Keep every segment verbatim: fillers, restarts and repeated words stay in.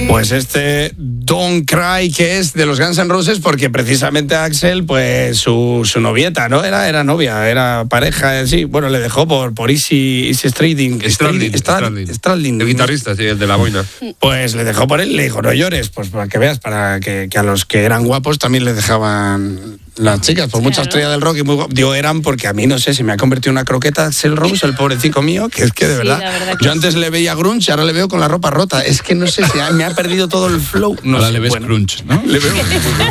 Pues este Don't Cry, que es de los Guns N' Roses, porque precisamente Axl, pues su, su novieta, ¿no? Era, era novia, era pareja, sí. Bueno, le dejó por, por Easy, Easy Strading. Strading, Strading. Strading. El guitarrista, sí, el de la boina. Pues le dejó por él, le dijo, no llores, pues para que veas, para que, que a los que eran guapos también les dejaban las chicas, por mucha estrella del rock y muy guapo. Digo, eran porque a mí, no sé, si me ha convertido en una croqueta Axl Rose, el pobrecito mío, que es que de verdad, sí, verdad que yo antes le veía grunge y ahora le veo con la ropa rota. Es que no sé si me ha perdido todo el flow. No ahora sé, le ves bueno. crunch, ¿no? Le veo.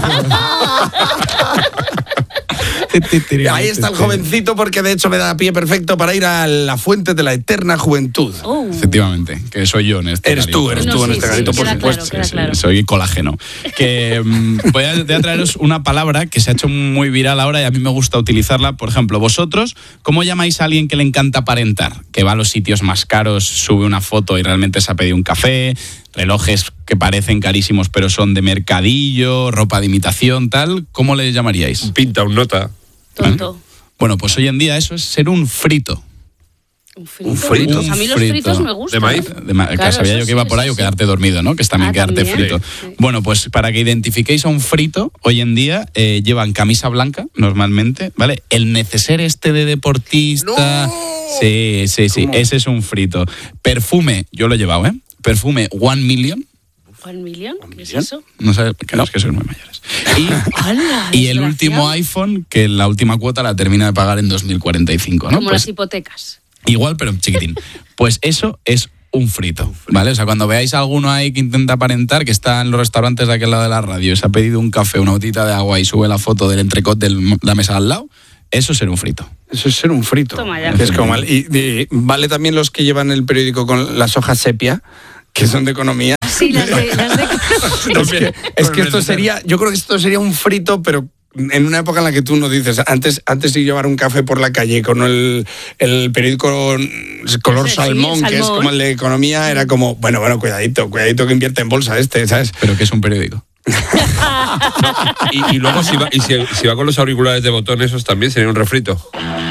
Ahí está el jovencito, porque de hecho me da pie perfecto para ir a la fuente de la eterna juventud. Oh. Efectivamente, que soy yo en este Eres garito. tú, eres No, tú en sí, este sí, garito, queda por supuesto. claro, queda Sí, sí, claro. soy colágeno. Que mm, voy, a, voy a traeros una palabra que se ha hecho muy viral ahora y a mí me gusta utilizarla. Por ejemplo, vosotros, ¿cómo llamáis a alguien que le encanta aparentar? Que va a los sitios más caros, sube una foto y realmente se ha pedido un café, relojes que parecen carísimos pero son de mercadillo, ropa de imitación, tal. ¿Cómo le llamaríais? Un pinta, un nota. Tonto. Bueno, pues hoy en día eso es ser un frito. Un frito. Un frito. Pues a mí los Un frito. fritos me gustan. ¿De maíz? De ma- que Claro, sabía eso yo que sí, iba por eso ahí o sí. quedarte dormido, ¿no? Que es también Ah, quedarte también. frito. Sí. Bueno, pues para que identifiquéis a un frito, hoy en día eh, llevan camisa blanca, normalmente, ¿vale? El neceser este de deportista. ¡No! Sí, sí, sí, ¿Cómo? ese es un frito. Perfume, yo lo he llevado, ¿eh? Perfume One Million. ¿One million? ¿Qué es million? eso? No sé, claro, es que sois muy mayores. Y, ¡Hala! y el desgraciado! último iPhone, que la última cuota la termina de pagar en dos mil cuarenta y cinco, ¿no? Como Pues las hipotecas. igual, pero chiquitín. Pues eso es un frito, ¿vale? O sea, cuando veáis a alguno ahí que intenta aparentar, que está en los restaurantes de aquel lado de la radio, se ha pedido un café, una botita de agua y sube la foto del entrecot de la mesa al lado, eso es ser un frito. Eso es ser un frito. Toma ya. Que es como mal. Y, y vale también los que llevan el periódico con las hojas sepia, que son de economía. Sí, las de... Las de... Es que, es que esto sería, yo creo que esto sería un frito, pero en una época en la que tú no dices, antes, antes de llevar un café por la calle con el, el periódico color Sí, salmón, que es salmón. como el de economía, era como, bueno, bueno, cuidadito, cuidadito que invierte en bolsa este, ¿sabes? Pero que es un periódico. Y, y luego si va, y si, si va con los auriculares de botón, esos también sería un refrito.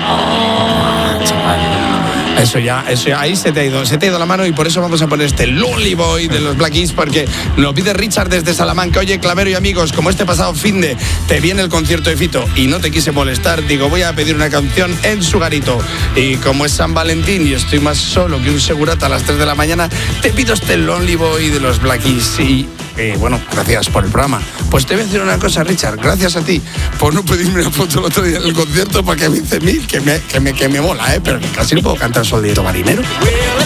Eso ya, eso ya, ahí se te ha ido, se te ha ido la mano y por eso vamos a poner este Lonely Boy de los Black Keys, porque nos pide Richard desde Salamanca. Oye, Clavero y amigos, como este pasado finde te viene el concierto de Fito y no te quise molestar, digo, voy a pedir una canción en su garito. Y como es San Valentín y estoy más solo que un segurata a las tres de la mañana, te pido este Lonely Boy de los Black Keys. Y eh, bueno, gracias por el programa. Pues te voy a decir una cosa, Richard, gracias a ti por no pedirme una foto el otro día en el concierto, porque me dice mil que me, que me, que me mola, ¿eh? Pero que casi no puedo cantar Soldadito Marinero.